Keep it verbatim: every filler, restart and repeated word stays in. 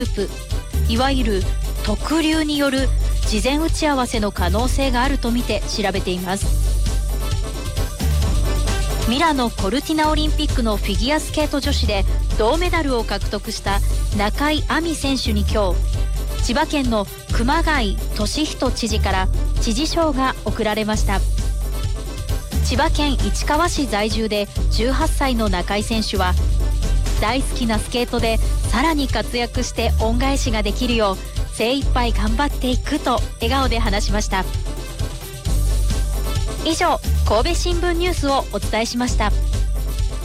プ、いわゆる特流による事前打ち合わせの可能性があるとみて調べています。ミラノ・コルティナオリンピックのフィギュアスケート女子で銅メダルを獲得した中井亜美選手に今日、千葉県の熊谷俊人知事から知事賞が贈られました。千葉県市川市在住でじゅうはっさいの中井選手は、大好きなスケートでさらに活躍して恩返しができるよう精一杯頑張っていくと笑顔で話しました。以上、神戸新聞ニュースをお伝えしました。